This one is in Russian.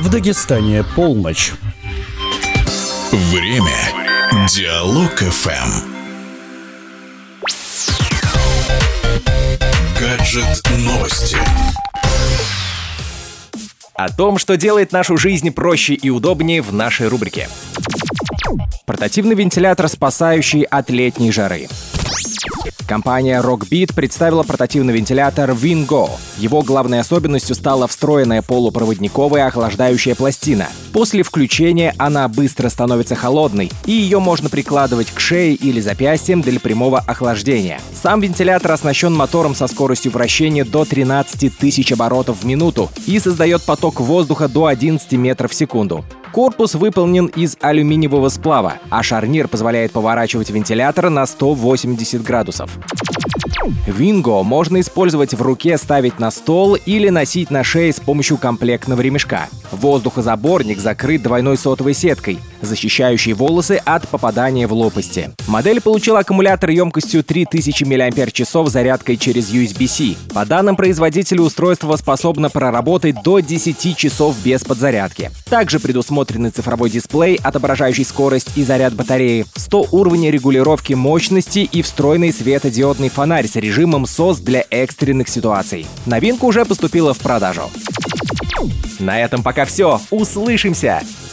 В Дагестане полночь. Время. Диалог ФМ. Гаджет новости. О том, что делает нашу жизнь проще и удобнее, в нашей рубрике. Портативный вентилятор, спасающий от летней жары. Компания Rockbit представила портативный вентилятор Wingo. Его главной особенностью стала встроенная полупроводниковая охлаждающая пластина. После включения она быстро становится холодной, и ее можно прикладывать к шее или запястьям для прямого охлаждения. Сам вентилятор оснащен мотором со скоростью вращения до 13 тысяч оборотов в минуту и создает поток воздуха до 11 метров в секунду. Корпус выполнен из алюминиевого сплава, а шарнир позволяет поворачивать вентилятор на 180 градусов. Wingo можно использовать в руке, ставить на стол или носить на шее с помощью комплектного ремешка. Воздухозаборник закрыт двойной сотовой сеткой, защищающей волосы от попадания в лопасти. Модель получила аккумулятор емкостью 3000 мАч с зарядкой через USB-C. По данным производителя, устройство способно проработать до 10 часов без подзарядки. Также предусмотрены цифровой дисплей, отображающий скорость и заряд батареи, 100 уровней регулировки мощности и встроенный светодиодный фонарь с режимом SOS для экстренных ситуаций. Новинка уже поступила в продажу. На этом пока все. Услышимся!